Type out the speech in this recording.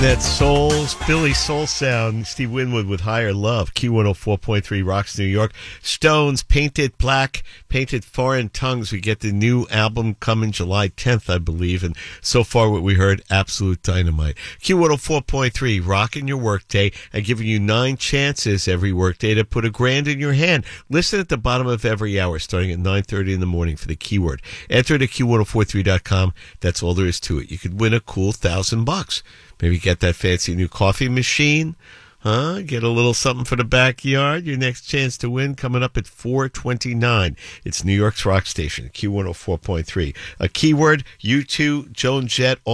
That Philly soul sound, Steve Winwood with Higher Love, Q104.3 Rocks New York. Stones, Painted Black, Painted Foreign Tongues. We get the new album coming July 10th, I believe. And so far what we heard, absolute dynamite. Q104.3, rocking your workday and giving you 9 chances every workday to put $1,000 in your hand. Listen at the bottom of every hour, starting at 9:30 in the morning for the keyword. Enter it at Q1043.com. That's all there is to it. You could win a cool $1,000. Maybe get that fancy new coffee machine, Get a little something for the backyard. Your next chance to win coming up at 4:29. It's New York's Rock Station, Q104.3. A keyword, U2, Joan Jett.